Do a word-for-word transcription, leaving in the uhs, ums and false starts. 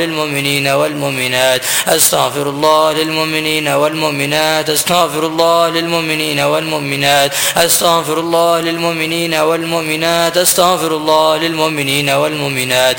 للمؤمنين والمؤمنات أستغفر الله للمؤمنين والمؤمنات أستغفر الله للمؤمنين والمؤمنات أستغفر الله للمؤمنين والمؤمنات أستغفر الله للمؤمنين والمؤمنات